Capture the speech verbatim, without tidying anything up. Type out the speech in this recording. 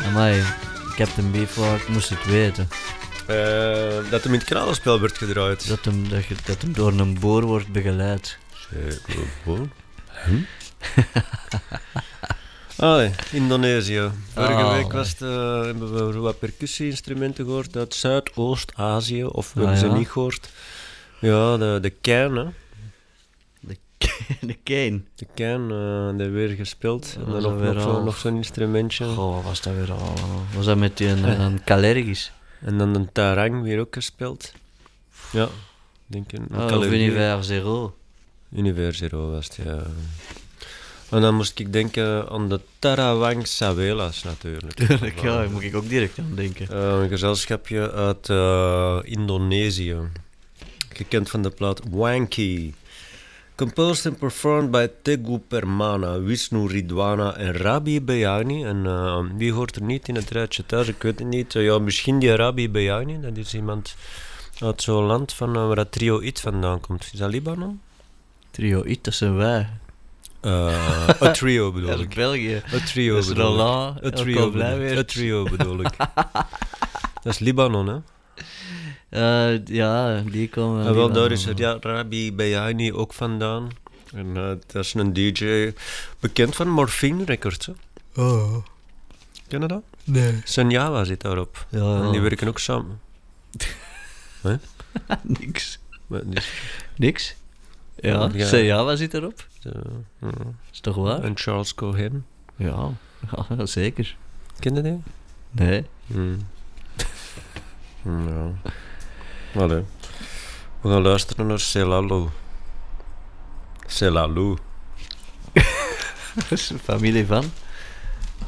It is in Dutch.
Amai, Captain Beefheart moest het weten. Uh, dat hem in het kralenspel werd gedraaid. Dat hem, dat, je, dat hem door een boer wordt begeleid. Zeker, boer? Hm? Allee, Indonesië. Vorige oh, week was het, uh, hebben we wat percussie-instrumenten gehoord uit Zuidoost-Azië. Of we ah, hebben ja? ze niet gehoord. Ja, de, de kern, hè. De, de kern? De kern, uh, die weer gespeeld. En dan nog, nog, zo, nog zo'n instrumentje. Goh, wat was dat weer al? Was dat met die een, een Kalergis? En dan een tarang weer ook gespeeld. Ja, denk ik. Oh, of Univers Zero. Univers Zero was het, ja. En dan moest ik denken aan de Tarawang Sawelas natuurlijk. Tuurlijk, ja, daar moet ik ook direct aan denken. Uh, een gezelschapje uit uh, Indonesië. Gekend van de plaat Wanky. Composed and performed by Teguh Permana, Wisnu Ridwana en Rabi Beyani. En uh, wie hoort er niet in het rijtje thuis? Ik weet het niet. Uh, ja, misschien die Rabi Beyani. Dat is iemand uit zo'n land van, uh, waar dat Trio It vandaan komt. Is dat Libanon? Trio It, dat zijn wij. Uh, een trio bedoel ja, ik. België. Een trio dat is bedoel Roland, ik. Een trio, bedoel, een trio bedoel ik. Dat is Libanon, hè? Uh, ja, die komen... En wel, daar is er ja, Rabi Beyani ook vandaan. En uh, dat is een D J bekend van Morphine Records, hè? Oh. Ken je dat? Nee. Senjava zit daarop. Ja, ja. En die werken ook samen. Huh? Niks. Maar, dus... Niks? Ja, ja. Senjava zit erop. Uh, uh. Is toch waar? En Charles Cohen. Ja, ja zeker. Ken je die? Nee. Hmm. Ja. Allee. We gaan luisteren naar Selalu. Selalu. Dat is een familie van?